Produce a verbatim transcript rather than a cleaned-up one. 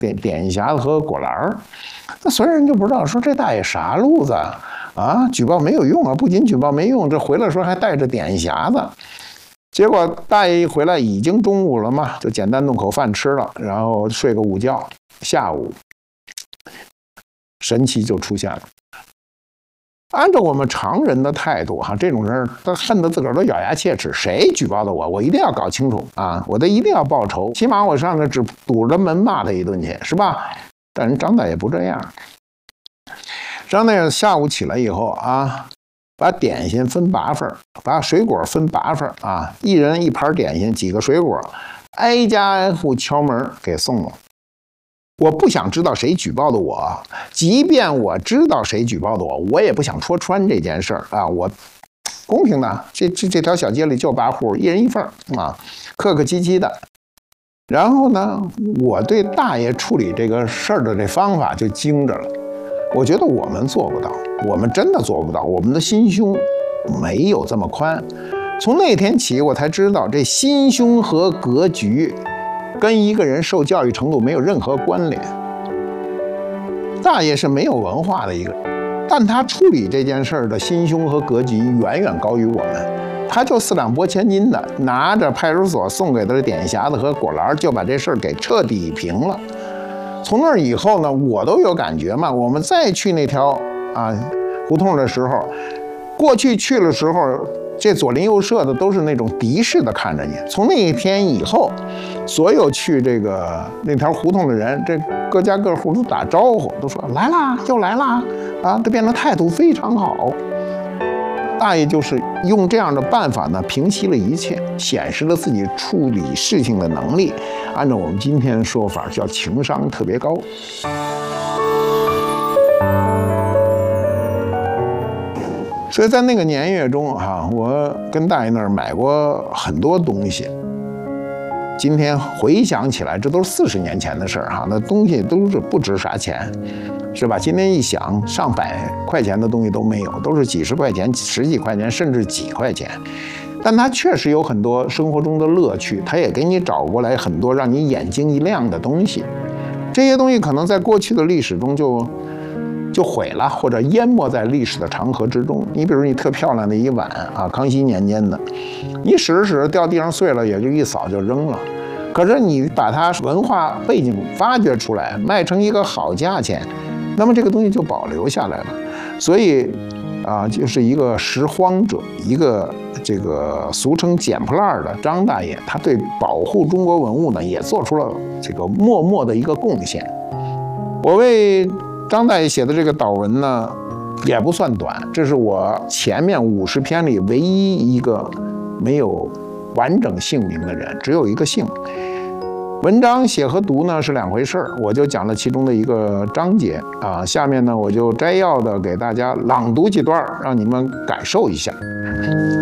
点点心匣子和果篮儿。那所有人就不知道，说这大爷啥路子啊？举报没有用啊！不仅举报没用，这回来时候还带着点心匣子。结果大爷一回来，已经中午了嘛，就简单弄口饭吃了，然后睡个午觉。下午，神奇就出现了。按照我们常人的态度，哈，这种人他恨得自个儿都咬牙切齿。谁举报的我，我一定要搞清楚啊！我得一定要报仇，起码我上那只堵着门骂他一顿去，是吧？但人张大爷不这样。张大爷下午起来以后啊，把点心分八份，把水果分八份啊，一人一盘点心，几个水果，挨家挨户敲门给送了。我不想知道谁举报的我，即便我知道谁举报的我，我也不想戳穿这件事儿啊！我公平的，这这这条小街里就八户，一人一份啊，客客气气的。然后呢，我对大爷处理这个事儿的这方法就精着了。我觉得我们做不到，我们真的做不到，我们的心胸没有这么宽。从那天起，我才知道这心胸和格局跟一个人受教育程度没有任何关联。大爷是没有文化的一个人，但他处理这件事儿的心胸和格局远远高于我们。他就四两拨千斤的，拿着派出所送给他的点心匣子和果篮，就把这事儿给彻底平了。从那以后呢，我都有感觉嘛。我们再去那条啊胡同的时候，过去去的时候，这左邻右舍的都是那种敌视的看着你。从那一天以后，所有去这个那条胡同的人，这各家各户都打招呼，都说来啦，又来啦，啊，都变得态度非常好。大爷就是用这样的办法呢，平息了一切，显示了自己处理事情的能力。按照我们今天的说法，叫情商特别高。所以在那个年月中啊，我跟大爷那儿买过很多东西。今天回想起来，这都是四十年前的事儿哈，那东西都是不值啥钱，是吧？今天一想，上百块钱的东西都没有，都是几十块钱、十几块钱，甚至几块钱。但它确实有很多生活中的乐趣，它也给你找过来很多让你眼睛一亮的东西。这些东西可能在过去的历史中就就毁了，或者淹没在历史的长河之中。你比如你特漂亮的一碗啊，康熙年间的，你使着使着掉地上碎了，也就一扫就扔了。可是你把它文化背景发掘出来，卖成一个好价钱，那么这个东西就保留下来了。所以啊，就是一个拾荒者，一个这个俗称捡破烂的张大爷，他对保护中国文物呢，也做出了这个默默的一个贡献。我为张大爷写的这个祷文呢，也不算短，这是我前面五十篇里唯一一个没有完整姓名的人，只有一个姓。文章写和读呢是两回事儿，我就讲了其中的一个章节啊。下面呢，我就摘要的给大家朗读几段，让你们感受一下。